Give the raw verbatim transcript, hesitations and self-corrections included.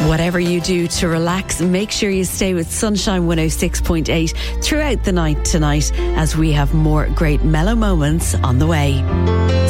Whatever you do to relax, make sure you stay with Sunshine one oh six point eight throughout the night tonight, as we have more great mellow moments on the way.